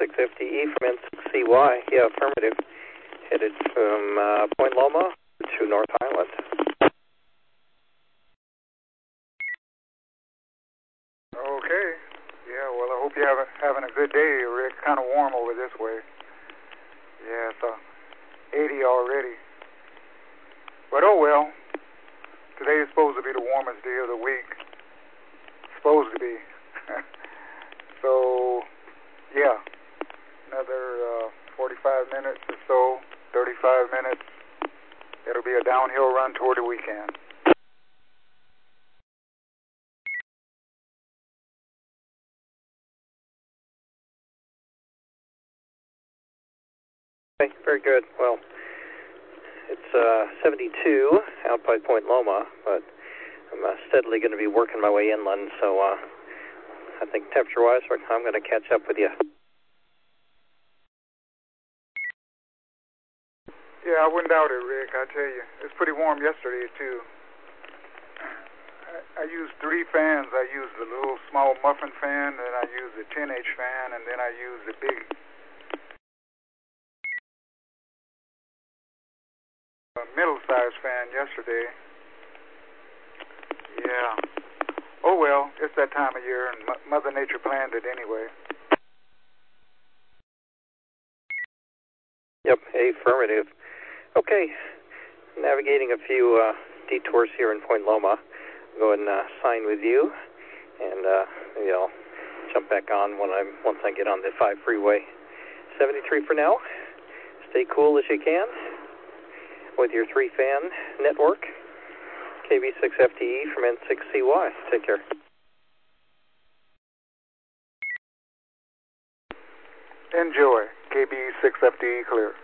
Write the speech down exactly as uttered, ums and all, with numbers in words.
six F T E from N six C Y. Yeah, affirmative. Headed from uh, Point Loma to North Island. Okay. Yeah, well, I hope you're having, having a good day, Rick. Kind of warm over this way. Yeah, it's uh, eighty already. But oh well. Today is supposed to be the warmest day of the week. Supposed to be. So, yeah. Another uh, forty-five minutes or so, thirty-five minutes. It'll be a downhill run toward the weekend. Okay, very good. Well, it's uh, seventy-two out by Point Loma, but I'm uh, steadily going to be working my way inland, so uh, I think temperature-wise, I'm going to catch up with you. Yeah, I wouldn't doubt it, Rick. I tell you, it's pretty warm yesterday, too. I, I used three fans. I used the little small muffin fan, then I used the ten H fan, and then I used the big uh, middle-sized fan yesterday. Yeah. Oh, well, it's that time of year, and M- Mother Nature planned it anyway. Yep, affirmative. Okay, navigating a few uh, detours here in Point Loma. I'll go and uh, sign with you, and uh, maybe I'll jump back on when I'm once I get on the five freeway. seventy-three for now. Stay cool as you can with your three-fan network. K B six F T E from N six C Y. Take care. Enjoy. K B six F T E clear.